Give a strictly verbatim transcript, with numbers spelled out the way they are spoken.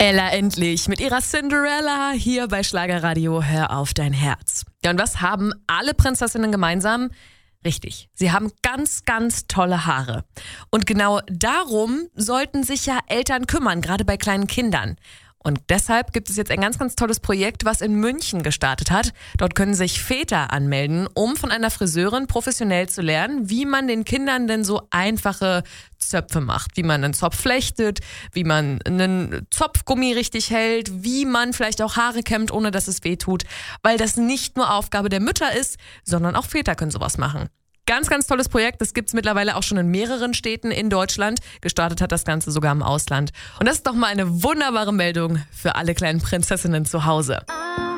Ella endlich mit ihrer Cinderella hier bei Schlagerradio Hör auf dein Herz. Ja, und was haben alle Prinzessinnen gemeinsam? Richtig, sie haben ganz, ganz tolle Haare. Und genau darum sollten sich ja Eltern kümmern, gerade bei kleinen Kindern. Und deshalb gibt es jetzt ein ganz, ganz tolles Projekt, was in München gestartet hat. Dort können sich Väter anmelden, um von einer Friseurin professionell zu lernen, wie man den Kindern denn so einfache Zöpfe macht. Wie man einen Zopf flechtet, wie man einen Zopfgummi richtig hält, wie man vielleicht auch Haare kämmt, ohne dass es weh tut. Weil das nicht nur Aufgabe der Mütter ist, sondern auch Väter können sowas machen. Ganz, ganz tolles Projekt. Das gibt's mittlerweile auch schon in mehreren Städten in Deutschland. Gestartet hat das Ganze sogar im Ausland. Und das ist doch mal eine wunderbare Meldung für alle kleinen Prinzessinnen zu Hause.